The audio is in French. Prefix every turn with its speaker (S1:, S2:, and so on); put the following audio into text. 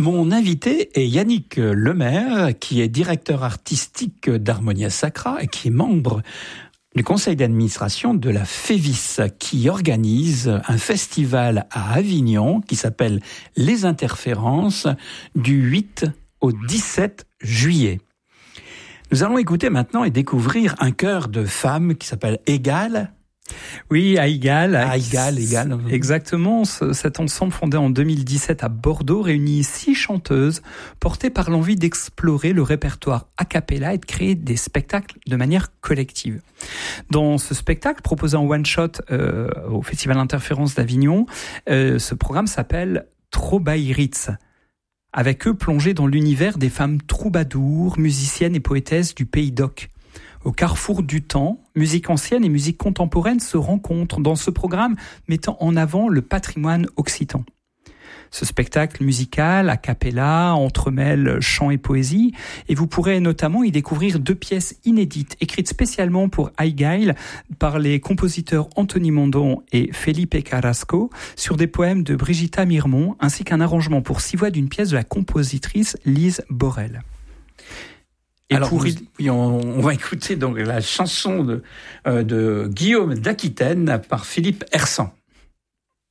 S1: Mon invité est Yannick Lemaire, qui est directeur artistique d'Harmonia Sacra et qui est membre du conseil d'administration de la FEVIS, qui organise un festival à Avignon qui s'appelle Les Interférences du 8 au 17 juillet. Nous allons écouter maintenant et découvrir un chœur de femmes qui s'appelle Égale.
S2: Oui, à Égale.
S1: Égale.
S2: Exactement. Cet ensemble fondé en 2017 à Bordeaux réunit 6 chanteuses portées par l'envie d'explorer le répertoire a cappella et de créer des spectacles de manière collective. Dans ce spectacle proposé en one-shot au Festival Interférences d'Avignon, ce programme s'appelle Trobaïritz. Avec eux plongés dans l'univers des femmes troubadours, musiciennes et poétesses du Pays d'Oc. Au carrefour du temps, musique ancienne et musique contemporaine se rencontrent dans ce programme mettant en avant le patrimoine occitan. Ce spectacle musical, a cappella, entremêle chant et poésie, et vous pourrez notamment y découvrir 2 pièces inédites, écrites spécialement pour Égale par les compositeurs Anthony Mondon et Felipe Carrasco, sur des poèmes de Brigitta Mirmont, ainsi qu'un arrangement pour 6 voix d'une pièce de la compositrice Lise Borel.
S1: Et alors, on va écouter donc la chanson de Guillaume d'Aquitaine par Philippe Hersan.